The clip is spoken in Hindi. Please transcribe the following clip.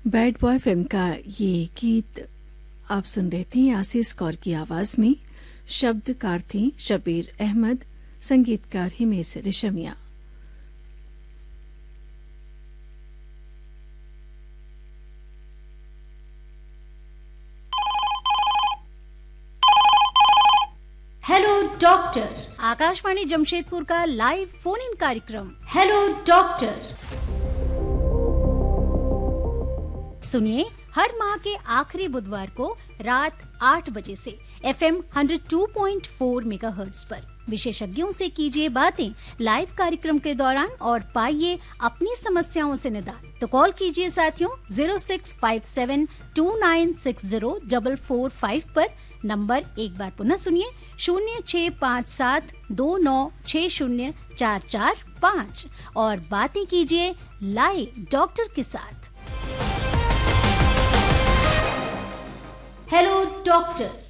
बैड बॉय फिल्म का ये गीत आप सुन रहे थे आशीष कौर की आवाज में। शब्दकार थे शबीर अहमद, संगीतकार हिमेश रेशमिया। हेलो डॉक्टर, आकाशवाणी जमशेदपुर का लाइव फोन इन कार्यक्रम। हेलो डॉक्टर, सुनिए हर माह के आखिरी बुधवार को रात 8 बजे से FM 102.4 मेगाहर्ट्ज पर विशेषज्ञों से कीजिए बातें लाइव कार्यक्रम के दौरान और पाइए अपनी समस्याओं से निदान। तो कॉल कीजिए साथियों 0657296045 पर। नंबर एक बार पुनः सुनिए 065729604445 और बातें कीजिए लाइव डॉक्टर के साथ। Hello doctor.